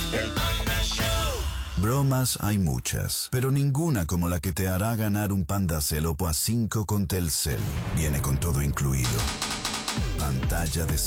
El Panda Show. Bromas hay muchas, pero ninguna como la que te hará ganar un Panda Cell Oppo A5 con Telcel. Viene con todo incluido. Pantalla de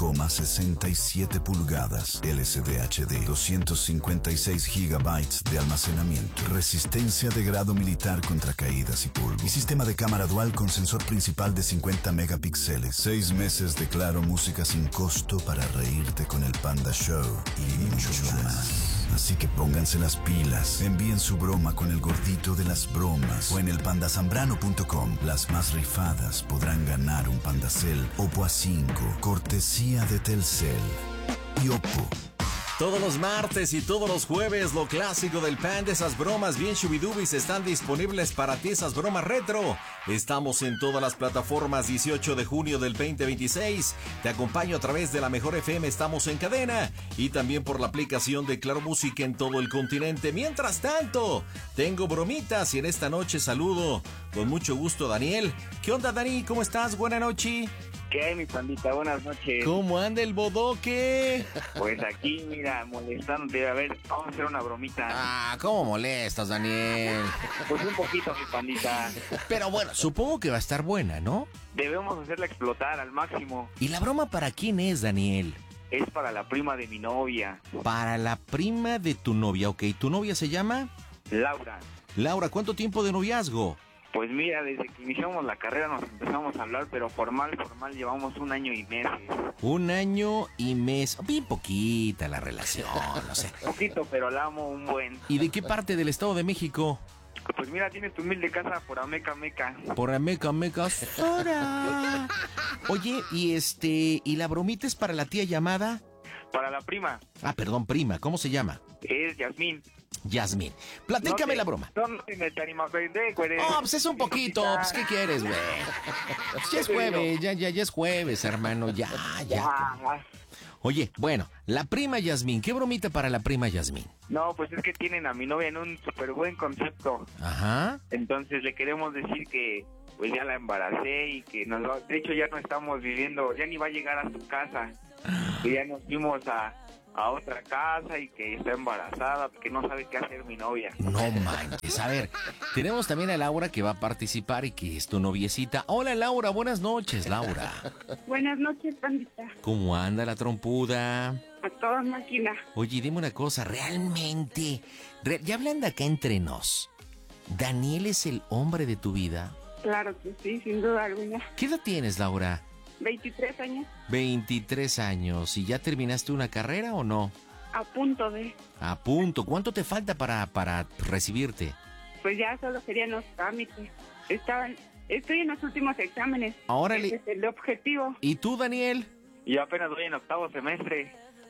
6,67 pulgadas, LCD HD, 256 GB de almacenamiento, resistencia de grado militar contra caídas y polvo, y sistema de cámara dual con sensor principal de 50 megapíxeles, 6 meses de Claro Música sin costo para reírte con el Panda Show y mucho más. Así que pónganse las pilas, envíen su broma con el gordito de las bromas o en el pandasambrano.com. Las más rifadas podrán ganar un Panda Cell Oppo A5, cortesía de Telcel y Oppo. Todos los martes y todos los jueves, lo clásico del Panda, esas bromas bien shubidubis están disponibles para ti, esas bromas retro. Estamos en todas las plataformas, 18 de junio del 2026. Te acompaño a través de la Mejor FM, estamos en cadena. Y también por la aplicación de Claro Música en todo el continente. Mientras tanto, tengo bromitas y en esta noche saludo con mucho gusto a Daniel. ¿Qué onda, Dani? ¿Cómo estás? Buena noche. ¿Qué hay, mi pandita? Buenas noches. ¿Cómo anda el bodoque? Pues aquí, mira, molestándote. A ver, vamos a hacer una bromita. Ah, ¿cómo molestas, Daniel? Pues un poquito, mi pandita. Pero bueno, supongo que va a estar buena, ¿no? Debemos hacerla explotar al máximo. ¿Y la broma para quién es, Daniel? Es para la prima de mi novia, Para la prima de tu novia, ok. ¿Tu novia se llama? Laura. Laura, ¿cuánto tiempo de noviazgo? Pues mira, desde que iniciamos la carrera nos empezamos a hablar, pero formal llevamos 1 año y meses. 1 año y mes. Bien poquita la relación, no sé. Poquito, pero la amo un buen. ¿Y de qué parte del Estado de México? Pues mira, tienes tu humilde casa por Ameca Meca. Por Ameca, Meca, Sora. Oye, ¿y la bromita es para la tía llamada? Para la prima. Ah, perdón, prima, ¿cómo se llama? Es Yasmín. Yasmín. Platícame No la broma. No me te animas, güey. Oh, pues es un poquito, pues ¿qué quieres, güey? Pues ya es jueves, ya es jueves, hermano, ya. Oye, bueno, la prima Yasmín, ¿qué bromita para la prima Yasmín? No, pues es que tienen a mi novia en un súper buen concepto. Ajá. Entonces le queremos decir que pues ya la embaracé y que de hecho ya no estamos viviendo, ya ni va a llegar a su casa. Que ya nos fuimos a otra casa y que está embarazada, porque no sabe qué hacer mi novia. No manches, a ver, tenemos también a Laura que va a participar y que es tu noviecita. Hola Laura, buenas noches, Laura. Buenas noches, pandita. ¿Cómo anda la trompuda? A toda máquina. Oye, dime una cosa, realmente, ya hablando acá entre nos, ¿Daniel es el hombre de tu vida? Claro que sí, sin duda alguna. ¿Qué edad tienes, Laura? 23 años. 23 años. ¿Y ya terminaste una carrera o no? A punto de. A punto. ¿Cuánto te falta para recibirte? Pues ya solo serían los trámites. Estoy en los últimos exámenes. Órale. Ese es el objetivo. ¿Y tú, Daniel? Y apenas voy en 8º semestre.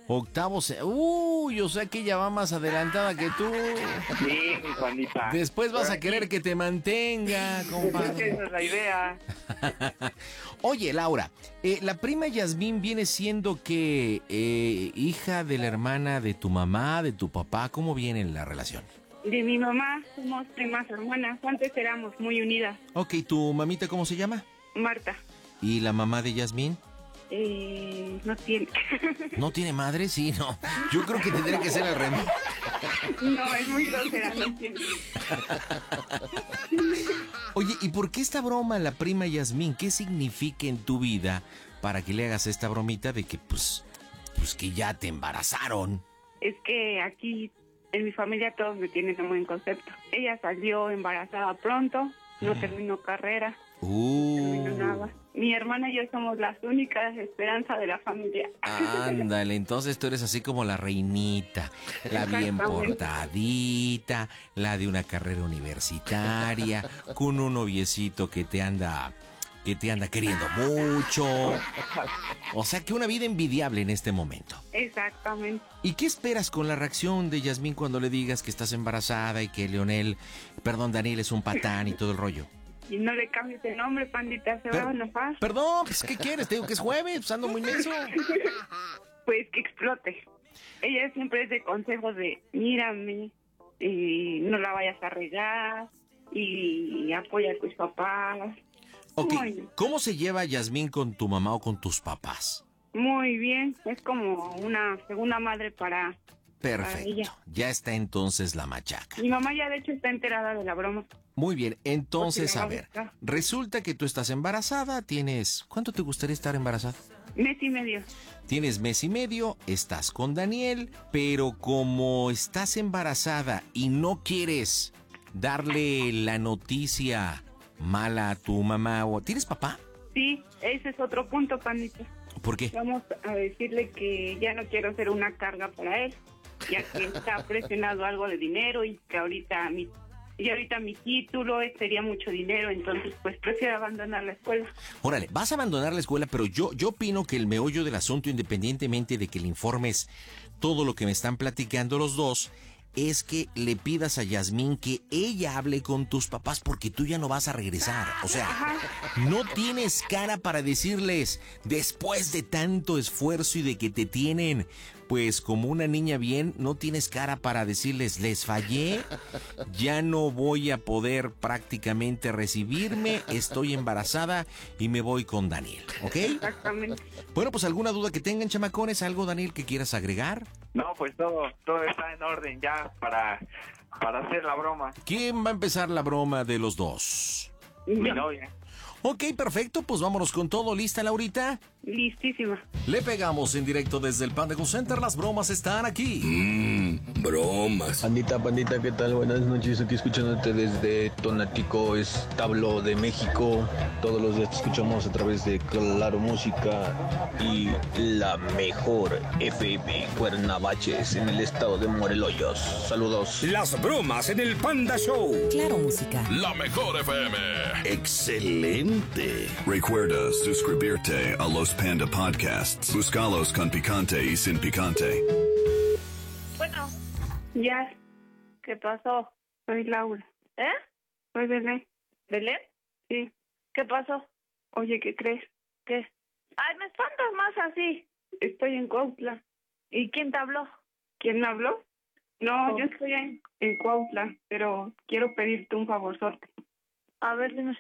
Uy, o sea que ella va más adelantada que tú. Sí, mi pandita. Después vas a querer que te mantenga, compadre. Esa es la idea. Oye, Laura, la prima Yasmín viene siendo que hija de la hermana de tu mamá, de tu papá. ¿Cómo viene la relación? De mi mamá, somos primas hermanas. Antes éramos muy unidas. Ok, ¿tu mamita cómo se llama? Marta. ¿Y la mamá de Yasmín? No tiene. ¿No tiene madre? Sí, no. Yo creo que tendría que ser al revés. No, es muy grosera, no tiene. Oye, ¿y por qué esta broma, la prima Yasmín? ¿Qué significa en tu vida para que le hagas esta bromita de que, pues que ya te embarazaron? Es que aquí, en mi familia, todos me tienen un buen concepto. Ella salió embarazada pronto, no terminó carrera. No terminó nada. Mi hermana y yo somos las únicas esperanzas de la familia. Ándale, entonces tú eres así como la reinita, la bien portadita, la de una carrera universitaria, con un noviecito que te anda queriendo mucho. O sea que una vida envidiable en este momento. Exactamente. ¿Y qué esperas con la reacción de Yasmín cuando le digas que estás embarazada y que Daniel es un patán y todo el rollo? Y no le cambies de nombre, pandita, se va a enojar. Perdón, pues ¿qué quieres? Te digo que es jueves, pues ando muy menso. Pues que explote. Ella siempre es de consejos de, mírame, y no la vayas a regar, y apoya a tus papás. Ok, ¿cómo se lleva Yasmín con tu mamá o con tus papás? Muy bien, es como una segunda madre para Perfecto. Ya está entonces la machaca. Mi mamá ya de hecho está enterada de la broma. Muy bien, entonces a ver, resulta que tú estás embarazada, ¿cuánto te gustaría estar embarazada? Mes y medio. Tienes mes y medio, estás con Daniel, pero como estás embarazada y no quieres darle la noticia mala a tu mamá, ¿tienes papá? Sí, ese es otro punto, Pandita. ¿Por qué? Vamos a decirle que ya no quiero ser una carga para él, ya que está presionado algo de dinero y que ahorita mi título sería mucho dinero, entonces pues prefiero abandonar la escuela. Órale, vas a abandonar la escuela, pero yo opino que el meollo del asunto, independientemente de que le informes todo lo que me están platicando los dos, es que le pidas a Yasmín que ella hable con tus papás porque tú ya no vas a regresar. O sea, no tienes cara para decirles, después de tanto esfuerzo y de que te tienen, pues como una niña bien, no tienes cara para decirles, les fallé, ya no voy a poder prácticamente recibirme, estoy embarazada y me voy con Daniel, ¿ok? Exactamente. Bueno, pues alguna duda que tengan, chamacones, algo, Daniel, que quieras agregar. No, pues todo está en orden ya para hacer la broma. ¿Quién va a empezar la broma de los dos? Mi novia. Ok, perfecto, pues vámonos con todo. ¿Lista, Laurita? Listísima. Le pegamos en directo desde el Panda Go Center. Las bromas están aquí. Bromas. Pandita, ¿qué tal? Buenas noches. Aquí escuchándote desde Tonatico, Establo de México. Todos los días te escuchamos a través de Claro Música y la mejor FM Cuernavaches en el estado de Morelos. Saludos. Las bromas en el Panda Show. Claro Música. La mejor FM. ¡Excelente! Recuerda suscribirte a los Panda Podcasts. Búscalos con picante y sin picante. Bueno. Ya. ¿Qué pasó? Soy Laura. Soy Belén. ¿Belén? Sí. ¿Qué pasó? Oye, ¿qué crees? ¿Qué? Ay, me espantas más así. Estoy en Cuautla. ¿Y quién te habló? ¿Quién me habló? No, Oh. yo estoy en Cuautla, pero quiero pedirte un favorzote. A ver, dime.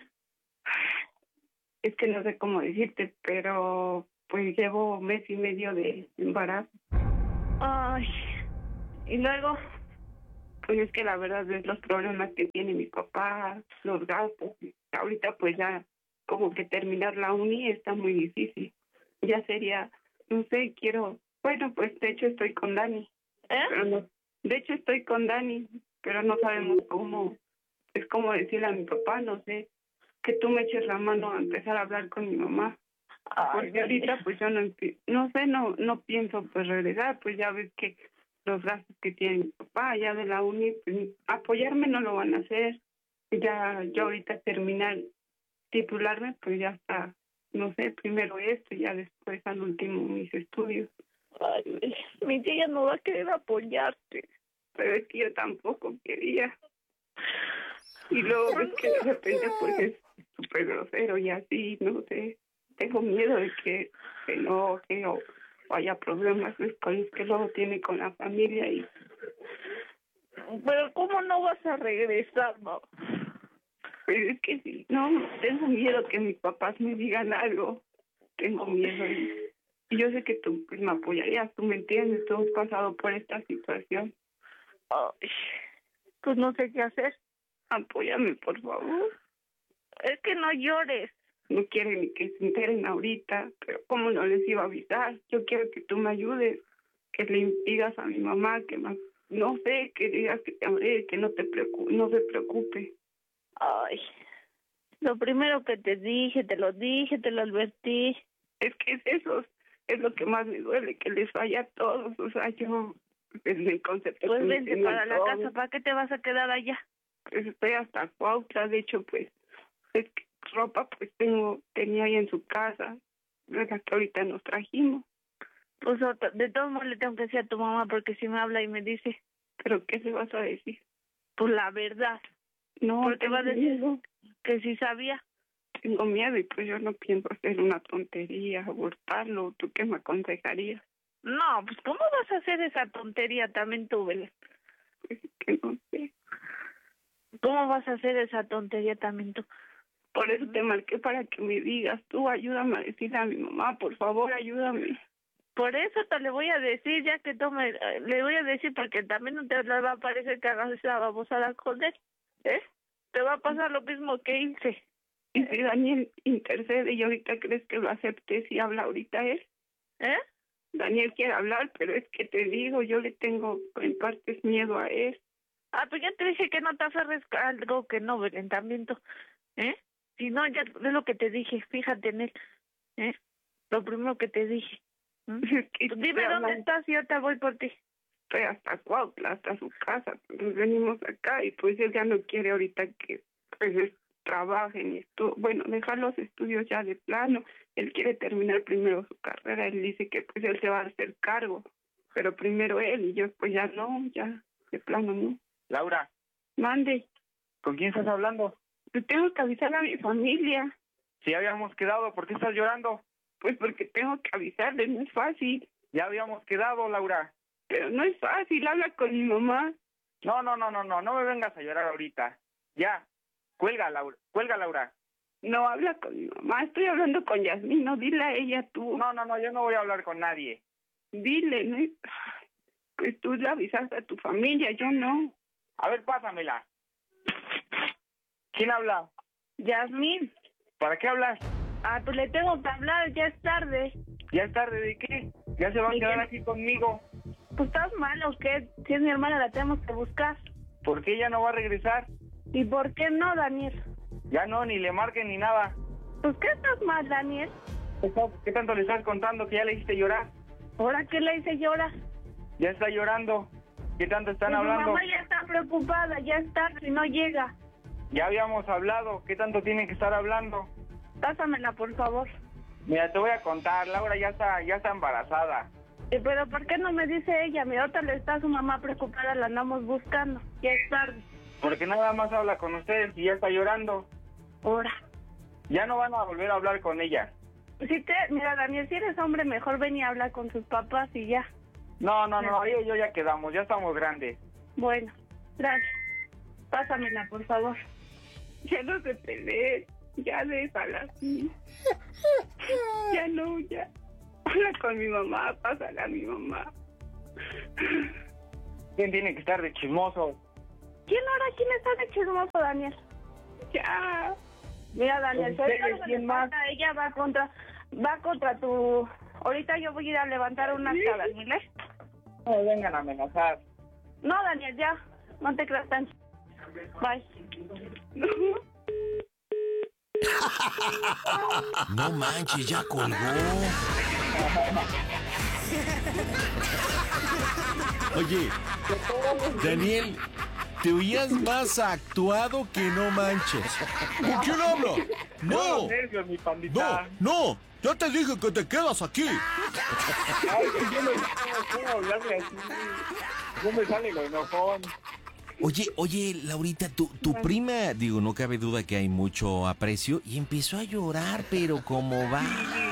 Es que no sé cómo decirte, pero pues llevo mes y medio de embarazo. Ay. ¿Y luego? Pues es que la verdad es los problemas que tiene mi papá, los gastos. Ahorita pues ya como que terminar la uni está muy difícil. Ya sería, no sé, bueno, pues de hecho estoy con Dani. Pero no, de hecho estoy con Dani, pero no sabemos cómo, es como decirle a mi papá, no sé, que tú me eches la mano a empezar a hablar con mi mamá. Porque ahorita pues yo no pienso pues regresar, pues ya ves que los gastos que tiene mi papá ya de la uni, pues apoyarme no lo van a hacer. Ya yo ahorita terminar, titularme, pues ya está, no sé, primero esto y ya después al último mis estudios. Ay, mi tía no va a querer apoyarte. Pero es que yo tampoco quería. Y luego ves que de repente pues es súper grosero y así, no sé. Tengo miedo de que se enoje o haya problemas con los que luego tiene con la familia. Pero ¿cómo no vas a regresar, no? Pero es que sí, no, tengo miedo que mis papás me digan algo. Tengo miedo y yo sé que tú pues, me apoyarías, tú me entiendes, tú has pasado por esta situación. Ay, pues no sé qué hacer. Apóyame, por favor. Es que no llores. No quieren ni que se enteren ahorita, pero ¿cómo no les iba a avisar? Yo quiero que tú me ayudes, que le digas a mi mamá, no sé, que digas que te amaré, que no se preocupe. Ay, lo primero que te dije, te lo advertí. Es que eso es lo que más me duele, que les falla a todos, o sea, yo, en el concepto... Pues vente para la casa, ¿para qué te vas a quedar allá? Pues estoy hasta Cuautla, de hecho, pues, es que ropa pues tenía ahí en su casa, la que ahorita nos trajimos. Pues de todos modos le tengo que decir a tu mamá porque si me habla y me dice. ¿Pero qué se vas a decir? Pues la verdad. No, porque va a decir que sí sabía. Tengo miedo y pues yo no pienso hacer una tontería, abortarlo. ¿Tú qué me aconsejarías? No, pues ¿cómo vas a hacer esa tontería también tú, Belén? Pues que no sé. ¿Cómo vas a hacer esa tontería también tú? Por eso te marqué para que me digas, tú ayúdame a decirle a mi mamá, por favor, ayúdame. Por eso te le voy a decir, ya que tome, le voy a decir porque también no te le va a parecer que hagas esa babosada con él, ¿eh? Te va a pasar lo mismo que hice. Y si Daniel intercede y ahorita crees que lo acepte si habla ahorita él, ¿eh? Daniel quiere hablar, pero es que te digo, yo le tengo en partes miedo a él. Ah, pues ya te dije que no te aferres a algo que no, violentamiento, ¿eh? Si no, ya es lo que te dije, fíjate en él, ¿eh? Lo primero que te dije. Dime dónde estás y yo te voy por ti. Estoy hasta Cuautla, hasta su casa. Pues venimos acá y pues él ya no quiere ahorita que pues trabajen y bueno, dejar los estudios ya de plano. Él quiere terminar primero su carrera. Él dice que pues él se va a hacer cargo, pero primero él y yo pues ya no, ya de plano no. Laura. Mande. ¿Con quién estás hablando? Pues tengo que avisar a mi familia. Si habíamos quedado, ¿por qué estás llorando? Pues porque tengo que avisarles, no es fácil. Ya habíamos quedado, Laura. Pero no es fácil, habla con mi mamá. No me vengas a llorar ahorita. Ya, cuelga, Laura. No, habla con mi mamá, estoy hablando con Yasmín, no, dile a ella tú. No, yo no voy a hablar con nadie. Dile, ¿no? Pues tú le avisaste a tu familia, yo no. A ver, pásamela. ¿Quién habla? Yasmín. ¿Para qué hablas? Ah, pues le tengo que hablar, ya es tarde. ¿Ya es tarde de qué? ¿Ya se va a quedar aquí conmigo? Pues estás mal, ¿o qué? Si es mi hermana, la tenemos que buscar. ¿Por qué ella no va a regresar? ¿Y por qué no, Daniel? Ya no, ni le marquen ni nada. Pues, ¿qué estás mal, Daniel? ¿Qué tanto le estás contando que ya le hiciste llorar? ¿Ahora qué le hice llorar? Ya está llorando. ¿Qué tanto están pues hablando? Mi mamá ya está preocupada, ya está, si no llega. Ya habíamos hablado. ¿Qué tanto tienen que estar hablando? Pásamela, por favor. Mira, te voy a contar. Laura ya está embarazada. Pero ¿por qué no me dice ella? Mira, ahorita le está su mamá preocupada, la andamos buscando. Ya es tarde. Porque nada más habla con ustedes y ya está llorando. Ahora. Ya no van a volver a hablar con ella. Mira, Daniel, si eres hombre, mejor ven y habla con sus papás y ya. No, ella y yo ya quedamos, ya estamos grandes. Bueno, gracias. Pásamela, por favor. Ya no se peleen, ya déjala así. Ya no, ya. Habla con mi mamá, pásala a mi mamá. ¿Quién tiene que estar de chismoso? ¿Quién está de chismoso, Daniel? Ya. Mira, Daniel, ¿quién más? Ella va contra tu... Ahorita yo voy a ir a levantar una acta, Daniel, ¿eh? No me vengan a amenazar. No, Daniel, ya. No te creas tan... Bye. No manches, ya colgó. Oye, Daniel, te oías más actuado que no manches. ¿Con quién habla? No, no, ya te dije que te quedas aquí. Ay, yo no puedo hablarle así. No me sale lo enojón. Oye, Laurita, tu prima, digo, no cabe duda que hay mucho aprecio, y empezó a llorar, pero ¿cómo va?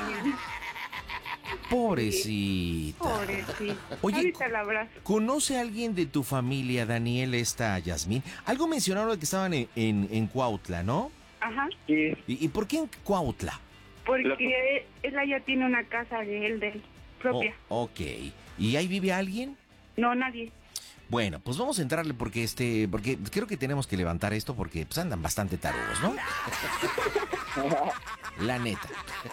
Pobrecita. Oye, ahorita la abrazo. ¿Conoce a alguien de tu familia, Daniel, esta Yasmín? Algo mencionaron de que estaban en Cuautla, ¿no? Ajá. Sí. ¿Y por qué en Cuautla? Porque ella ya tiene una casa de él propia. Ok. ¿Y ahí vive alguien? No, nadie. Bueno, pues vamos a entrarle porque creo que tenemos que levantar esto porque pues andan bastante tarudos, ¿no? La neta.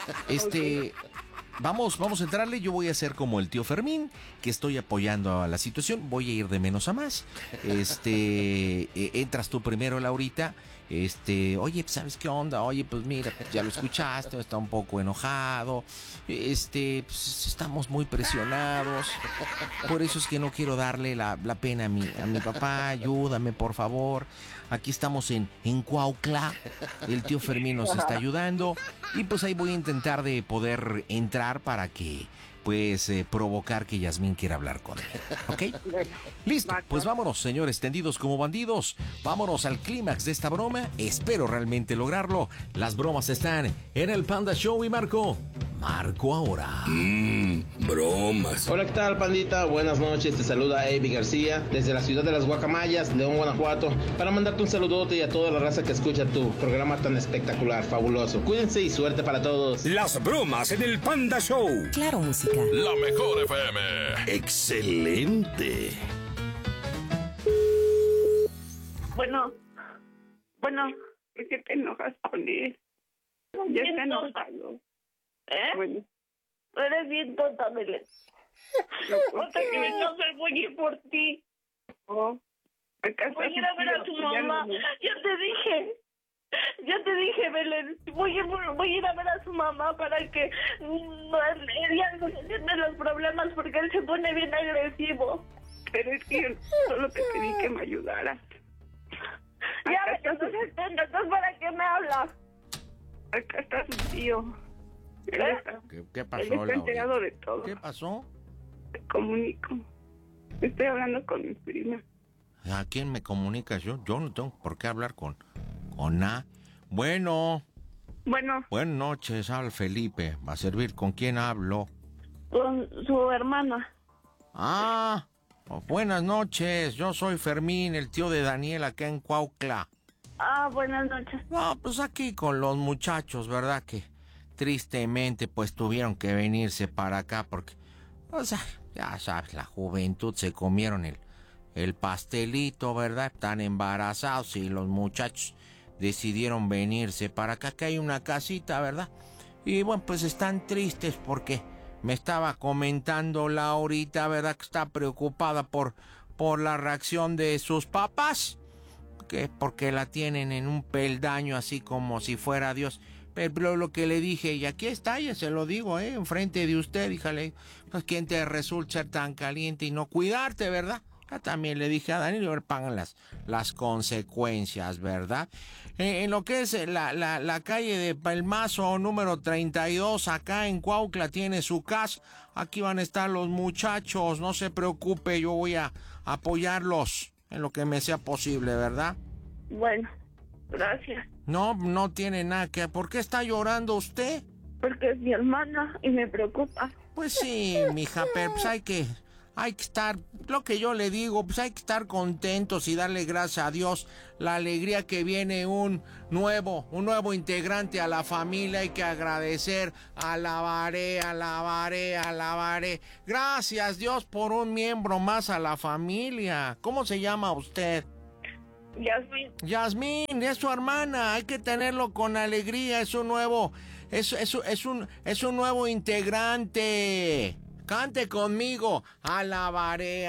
Vamos a entrarle. Yo voy a hacer como el tío Fermín, que estoy apoyando a la situación. Voy a ir de menos a más. Entras tú primero, Laurita. Oye, pues, ¿sabes qué onda? Oye, pues mira, ya lo escuchaste, está un poco enojado. Pues estamos muy presionados. Por eso es que no quiero darle la pena a mi papá. Ayúdame, por favor. Aquí estamos en Cuautla. El tío Fermín nos está ayudando. Y pues ahí voy a intentar de poder entrar para que provocar que Yasmín quiera hablar con él. ¿Ok? Listo, pues vámonos, señores, tendidos como bandidos. Vámonos al clímax de esta broma. Espero realmente lograrlo. Las bromas están en el Panda Show y Marco. Marco ahora. Bromas. Hola, ¿qué tal, pandita? Buenas noches, te saluda Avi García desde la ciudad de Las Guacamayas, León, Guanajuato, para mandarte un saludote y a toda la raza que escucha tu programa tan espectacular, fabuloso. Cuídense y suerte para todos. Las bromas en el Panda Show. Claro, música. La mejor FM. Excelente. Bueno, ¿por qué te enojas con él? Ya está enojado. Bueno. Eres bien tonta, Belén. Otra que me estás voy a ir por ti. Voy a ir a ver a tu mamá. Ya te dije, Belén. Voy a ir a ver a su mamá para que ella no entienda los problemas porque él se pone bien agresivo. Pero es que yo solo te pedí que me ayudaras. Ya, entonces ¿para qué me hablas? Acá está su tío. ¿Qué pasó, Él está enterado Laura? de todo. ¿Qué pasó? Te comunico. Estoy hablando con mi prima. ¿A quién me comunicas? Yo no tengo por qué hablar con A. Bueno. Bueno. Buenas noches, habla Felipe. ¿Va a servir? ¿Con quién hablo? Con su hermana. Buenas noches. Yo soy Fermín, el tío de Daniel acá en Cuautla. Buenas noches. No, pues aquí con los muchachos, ¿verdad? Que tristemente pues tuvieron que venirse para acá porque, o sea, ya sabes, la juventud se comieron el pastelito, ¿verdad? Están embarazados y los muchachos decidieron venirse para acá, que hay una casita, ¿verdad? Y bueno, pues están tristes porque me estaba comentando Laurita, ¿verdad? Que está preocupada por la reacción de sus papás, que porque la tienen en un peldaño así como si fuera Dios. Pero lo que le dije, y aquí está, ya se lo digo, enfrente de usted, díjale, pues quién te resulta ser tan caliente y no cuidarte, ¿verdad? Ya también le dije a Daniel, y ahora pagan las consecuencias, ¿verdad? En lo que es la calle de Palmazo, número 32, acá en Cuautla tiene su casa. Aquí van a estar los muchachos, no se preocupe, yo voy a apoyarlos en lo que me sea posible, ¿verdad? Bueno, gracias. No tiene nada que... ¿Por qué está llorando usted? Porque es mi hermana y me preocupa. Pues sí, mija, pero pues hay que estar, lo que yo le digo, pues hay que estar contentos y darle gracias a Dios la alegría que viene un nuevo integrante a la familia. Hay que agradecer, alabaré. Gracias Dios por un miembro más a la familia. ¿Cómo se llama usted? Yasmín, es su hermana, hay que tenerlo con alegría, es un nuevo integrante. Cante conmigo, alabaré.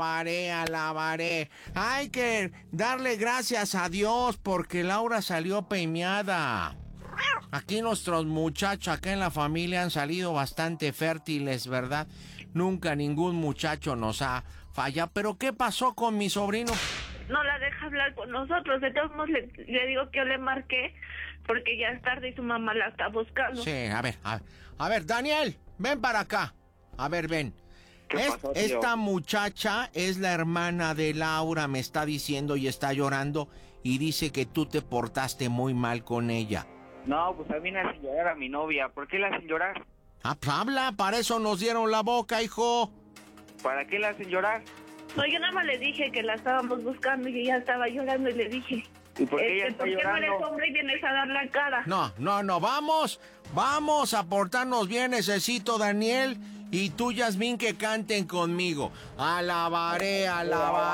Hay que darle gracias a Dios porque Laura salió premiada. Aquí nuestros muchachos acá en la familia han salido bastante fértiles, ¿verdad? Nunca ningún muchacho nos ha fallado. ¿Pero qué pasó con mi sobrino? No la deja hablar con nosotros. De todos modos le digo que yo le marqué porque ya es tarde y su mamá la está buscando. Sí, a ver, Daniel, ven para acá. A ver, ven. Esta muchacha es la hermana de Laura, me está diciendo y está llorando y dice que tú te portaste muy mal con ella. No, pues a mí me hacen llorar a mi novia. ¿Por qué la hacen llorar? Pues habla, para eso nos dieron la boca, hijo. ¿Para qué la hacen llorar? No, yo nada más le dije que la estábamos buscando y ella estaba llorando y le dije... ¿Y por qué ella está ¿por qué llorando? no eres hombre y vienes a dar la cara? No, vamos a portarnos bien, necesito, Daniel, y tú, Yasmín, que canten conmigo. Alabaré al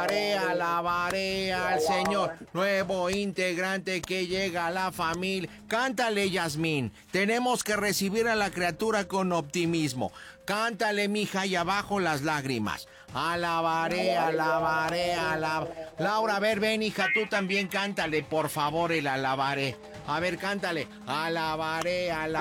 Señor, nuevo integrante que llega a la familia. Cántale, Yasmín, tenemos que recibir a la criatura con optimismo. Cántale, mija, y abajo las lágrimas. Alabaré. Laura, a ver, ven, hija, tú también cántale, por favor, el alabaré. A ver, cántale. Alabaré al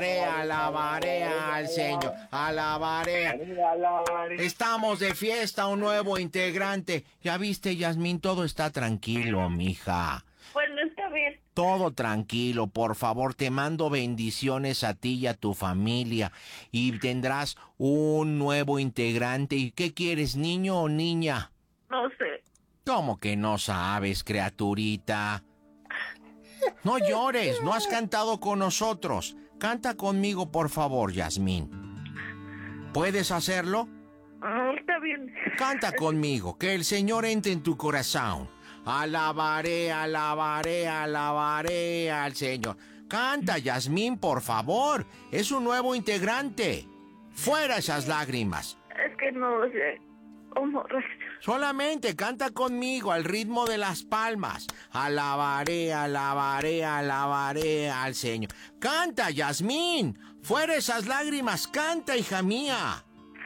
Señor. Alabaré. Estamos de fiesta, un nuevo integrante. Ya viste, Yasmín, todo está tranquilo, mija. Bueno, está bien. Todo tranquilo, por favor, te mando bendiciones a ti y a tu familia. Y tendrás un nuevo integrante. ¿Y qué quieres, niño o niña? No sé. ¿Cómo que no sabes, criaturita? No llores, no has cantado con nosotros. Canta conmigo, por favor, Yasmín. ¿Puedes hacerlo? Está bien. Canta conmigo, que el Señor entre en tu corazón. Alabaré, alabaré, alabaré al Señor. Canta, Yasmín, por favor. Es un nuevo integrante. Fuera esas lágrimas. Es que no sé cómo reaccionar. Solamente canta conmigo al ritmo de las palmas. Alabaré, alabaré, alabaré al Señor. Canta, Yasmín. Fuera esas lágrimas. Canta, hija mía.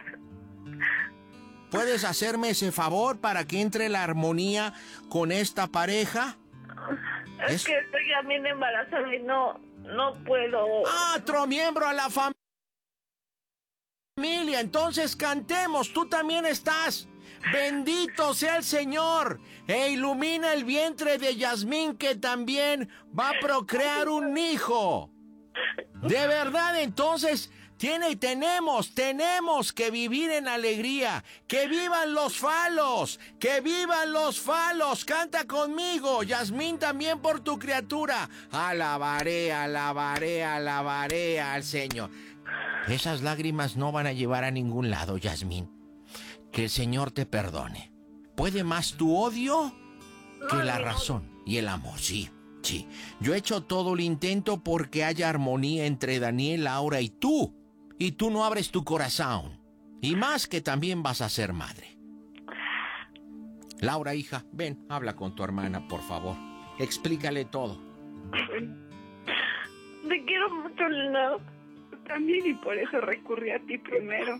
¿Puedes hacerme ese favor para que entre la armonía con esta pareja? Es que estoy también embarazada y no puedo. Otro miembro a la familia. Entonces cantemos. Tú también estás. Bendito sea el Señor. E ilumina el vientre de Yasmín, que también va a procrear un hijo. De verdad, entonces tenemos que vivir en alegría. ¡Que vivan los falos! ¡Que vivan los falos! Canta conmigo, Yasmín, también por tu criatura. Alabaré, alabaré, alabaré al Señor. Esas lágrimas no van a llevar a ningún lado, Yasmín. Que el Señor te perdone. ¿Puede más tu odio que la razón y el amor? Sí. Sí, yo he hecho todo el intento porque haya armonía entre Daniel, Laura y tú. Y tú no abres tu corazón. Y más que también vas a ser madre. Laura, hija, ven, habla con tu hermana, por favor. Explícale todo. Te quiero mucho, Lina. También, y por eso recurrí a ti primero.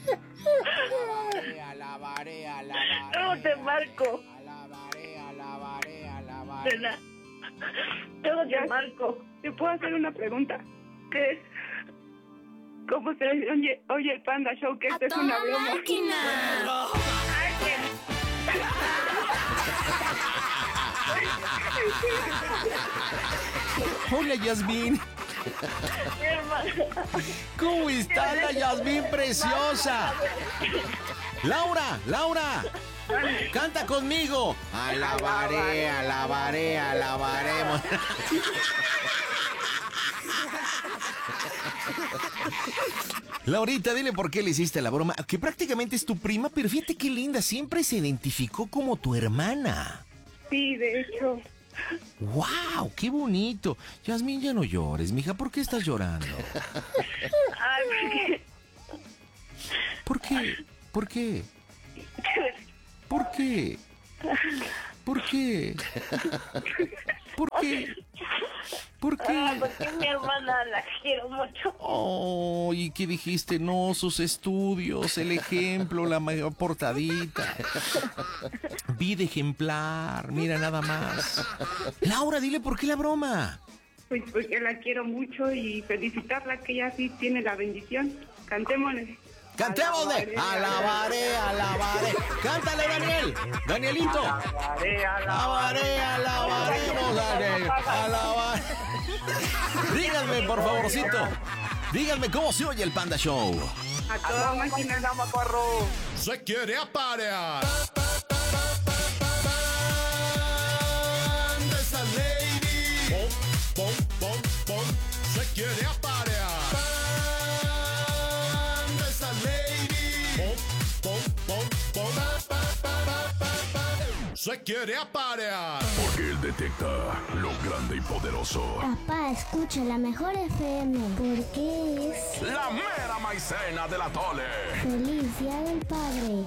Alabaré, alabaré. No, te marco. Alabaré, alabaré, alabaré. Lina. Yo te marco. ¿Te puedo hacer una pregunta? ¿Qué? ¿Cómo se oye el Panda Show? Que esto es una broma. Hola, Yasmín. Mi hermana. ¿Cómo está la Yasmín preciosa? Laura. Canta conmigo. Alabaré, alabaré, alabaremos. Laurita, dile por qué le hiciste la broma, que prácticamente es tu prima, pero fíjate qué linda, siempre se identificó como tu hermana. Sí, de hecho. ¡Wow! ¡Qué bonito! Yasmín, ya no llores, mija, ¿por qué estás llorando? Ay, ¿por qué? ¿Por qué? ¿Por qué? ¿Por qué? ¿Por qué? ¿Por qué? Porque mi hermana la quiero mucho. Oh, ¿y qué dijiste? No, sus estudios, el ejemplo, la mayor portadita. Vida ejemplar, mira nada más. Laura, dile por qué la broma. Pues porque la quiero mucho y felicitarla que ella sí tiene la bendición. Cantémosle. ¡Cantémosle! Alabaré, alabaré. Cántale, Daniel. Danielito. Alabaré, alabaré, alabaremos, Daniel. Alabaré. Díganme, por favorcito. Díganme cómo se oye el Panda Show. A toda máquina, macorro. Se quiere aparear. Esa lady. Pom. Se quiere aparear. Se quiere aparear. Porque él detecta lo grande y poderoso. Papá, escucha la mejor FM. Porque es la mera maicena de la Tole. Feliz Día del Padre.